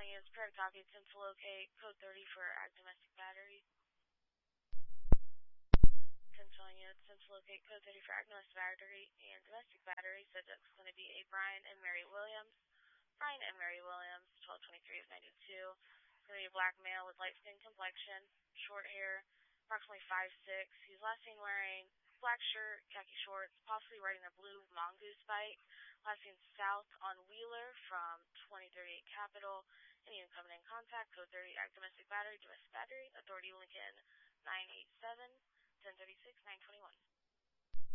calling is prepared copy. Attempt to locate code 30 for ag domestic battery. Telling you attempt to locate code 30 for ag domestic battery and domestic battery. Subject's going to be a Brian and Mary Williams. Brian and Mary Williams, 1223 of 92. Going to be a black male with light skin complexion, short hair, approximately 5'6". He's last seen wearing black shirt, khaki shorts, possibly riding a blue mongoose bike. Last seen south on Wheeler from 2038 Capital. Anyone coming in contact, code 30 ag domestic battery, authority Lincoln 987. 1036, 921.